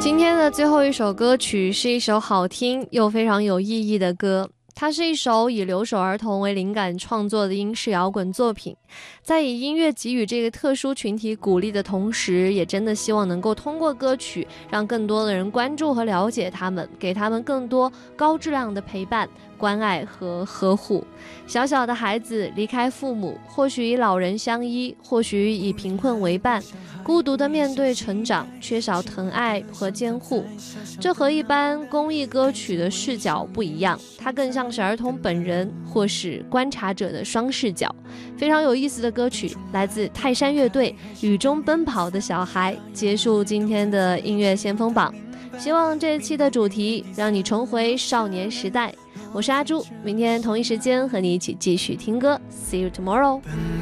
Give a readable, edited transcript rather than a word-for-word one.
今天的最后一首歌曲是一首好听又非常有意义的歌，它是一首以留守儿童为灵感创作的英式摇滚作品，在以音乐给予这个特殊群体鼓励的同时，也真的希望能够通过歌曲让更多的人关注和了解他们，给他们更多高质量的陪伴、关爱和呵护。小小的孩子离开父母，或许以老人相依，或许以贫困为伴，孤独地面对成长，缺少疼爱和监护。这和一般公益歌曲的视角不一样，它更像是儿童本人或是观察者的双视角。非常有意思的歌曲，来自泰山乐队《雨中奔跑的小孩》，结束今天的音乐先锋榜。希望这一期的主题让你重回少年时代。我是阿朱，明天同一时间和你一起继续听歌。See you tomorrow。